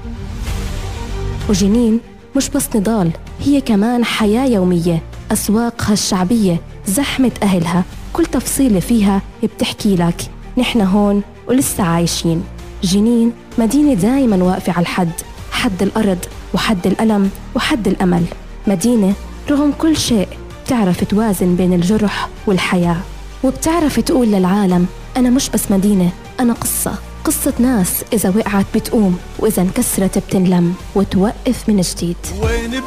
وجنين مش بس نضال، هي كمان حياة يومية، أسواقها الشعبية، زحمة أهلها، كل تفصيلة فيها بتحكي لك نحن هون ولسه عايشين. جنين مدينة دايما واقفة على الحد، حد الأرض وحد الألم وحد الأمل. مدينة رغم كل شيء بتعرف توازن بين الجرح والحياة، وبتعرف تقول للعالم أنا مش بس مدينة، أنا قصة ناس إذا وقعت بتقوم، وإذا انكسرت بتنلم وتوقف من جديد.